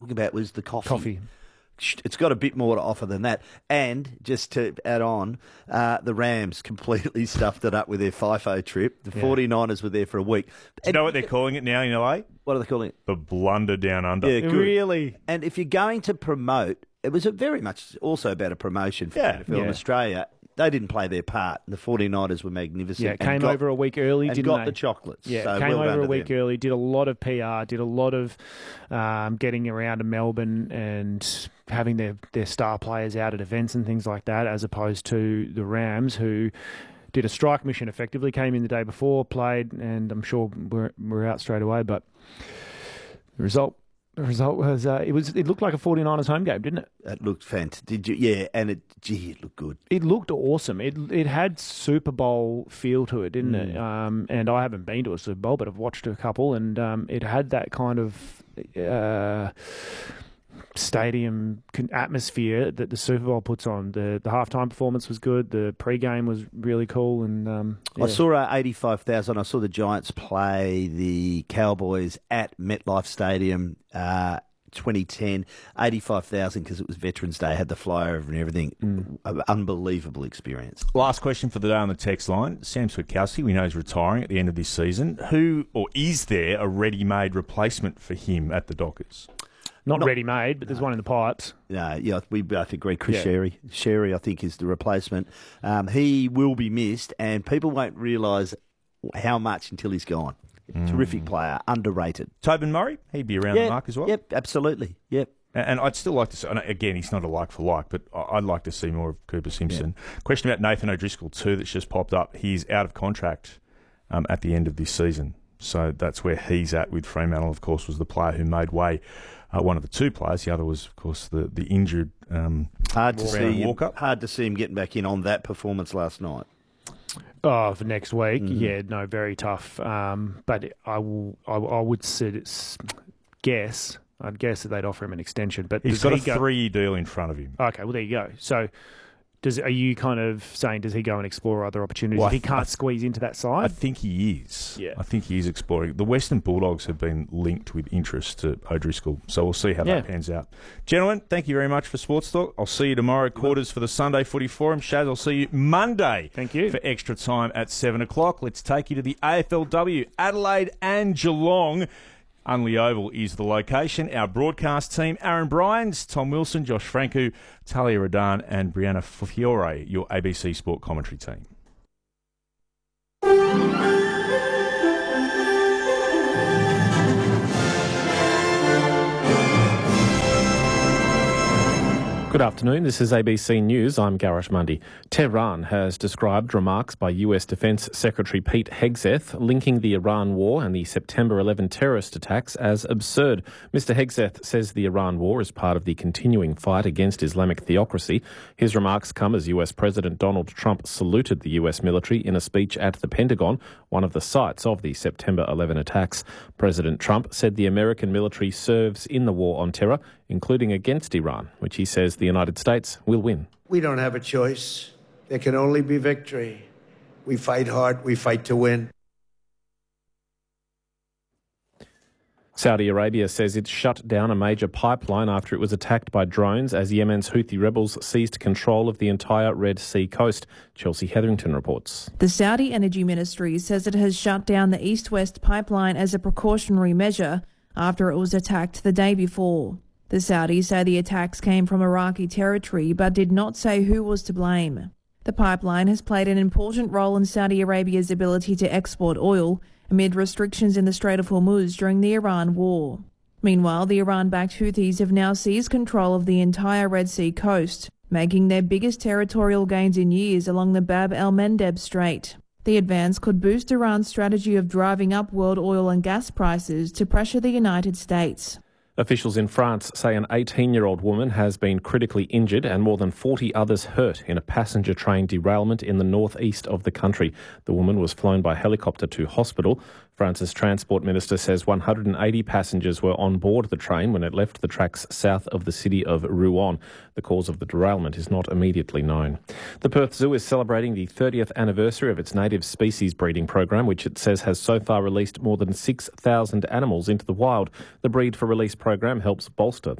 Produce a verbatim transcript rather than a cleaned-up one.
talking about was the coffee. Coffee. It's got a bit more to offer than that. And just to add on, uh, the Rams completely stuffed it up with their FIFO trip. The Yeah. 49ers were there for a week. Do you know what they're calling it now in L A? What are they calling it? The blunder down under. Yeah, good. Really? And if you're going to promote, it was a very much also about a promotion for Yeah. N F L in Yeah. Australia. They didn't play their part. The 49ers were magnificent. Yeah, and came got- over a week early, and didn't got they? the chocolates. Yeah, so came well done over a to week them. early, did a lot of P R, did a lot of um, getting around to Melbourne and having their, their star players out at events and things like that, as opposed to the Rams, who did a strike mission effectively, came in the day before, played, and I'm sure we're, we're out straight away. But the result... The result was uh, it was it looked like a 49ers home game, didn't it? It looked fantastic. Did you? Yeah, and it, gee, it looked good. It looked awesome. It it had Super Bowl feel to it, didn't Mm. it? Um, and I haven't been to a Super Bowl, but I've watched a couple, and um, it had that kind of uh, stadium con- atmosphere that the Super Bowl puts on. The the halftime performance was good. The pregame was really cool, and um, yeah. I saw uh, eighty-five thousand. I saw the Giants play the Cowboys at MetLife Stadium. Uh, twenty ten, eighty-five thousand because it was Veterans Day, had the flyover and everything. Mm. An unbelievable experience. Last question for the day on the text line. Sam Switkowski, we know he's retiring at the end of this season. Who, or is there a ready-made replacement for him at the Dockers? not, not- ready-made, but there's one in the pipes. No, yeah, we both agree. Chris Yeah. Sherry. Sherry, I think, is the replacement. Um, he will be missed, and people won't realise how much until he's gone. Terrific player, underrated. Tobin Murray, he'd be around the mark as well. Yep, absolutely. Yep. And and I'd still like to see, and again, he's not a like for like, but I- I'd like to see more of Cooper Simpson. Question about Nathan O'Driscoll, too, that's just popped up. He's out of contract um, at the end of this season. So that's where he's at with Fremantle, of course, was the player who made way. Uh, one of the two players. The other was, of course, the, the injured um, Hard to Brandon see. Him, Walker. hard to see him getting back in on that performance last night. Oh, for next week, Mm. yeah, no, very tough. Um, but I will, I, I would say, guess, I'd guess that they'd offer him an extension. But He's does got he a go- three-year deal in front of him. Okay, well there you go. So, does are you kind of saying does he go and explore other opportunities Well, if I he th- can't I- squeeze into that I side? think he is. Yeah. I think he is exploring. The Western Bulldogs have been linked with interest to O'Driscoll, so we'll see how Yeah. that pans out. Gentlemen, thank you very much for Sports Talk. I'll see you tomorrow, quarters for the Sunday Footy Forum. Shaz, I'll see you Monday. Thank you. For extra time at seven o'clock. Let's take you to the A F L W, Adelaide and Geelong. Unley Oval is the location. Our broadcast team, Aaron Bryans, Tom Wilson, Josh Franku, Talia Radan and Brianna Fiore, your A B C Sport commentary team. Good afternoon, this is A B C News. I'm Garish Mundy. Tehran has described remarks by U S Defence Secretary Pete Hegseth linking the Iran war and the September eleventh terrorist attacks as absurd. Mister Hegseth says the Iran war is part of the continuing fight against Islamic theocracy. His remarks come as U S President Donald Trump saluted the U S military in a speech at the Pentagon, one of the sites of the September eleventh attacks. President Trump said the American military serves in the war on terror, including against Iran, which he says the United States will win. We don't have a choice. There can only be victory. We fight hard. We fight to win. Saudi Arabia says it shut down a major pipeline after it was attacked by drones as Yemen's Houthi rebels seized control of the entire Red Sea coast. Chelsea Hetherington reports. The Saudi Energy Ministry says it has shut down the east-west pipeline as a precautionary measure after it was attacked the day before. The Saudis say the attacks came from Iraqi territory but did not say who was to blame. The pipeline has played an important role in Saudi Arabia's ability to export oil amid restrictions in the Strait of Hormuz during the Iran war. Meanwhile, the Iran-backed Houthis have now seized control of the entire Red Sea coast, making their biggest territorial gains in years along the Bab el-Mandeb Strait. The advance could boost Iran's strategy of driving up world oil and gas prices to pressure the United States. Officials in France say an eighteen-year-old woman has been critically injured and more than forty others hurt in a passenger train derailment in the northeast of the country. The woman was flown by helicopter to hospital. France's Transport Minister says one hundred eighty passengers were on board the train when it left the tracks south of the city of Rouen. The cause of the derailment is not immediately known. The Perth Zoo is celebrating the thirtieth anniversary of its native species breeding program, which it says has so far released more than six thousand animals into the wild. The Breed for Release program helps bolster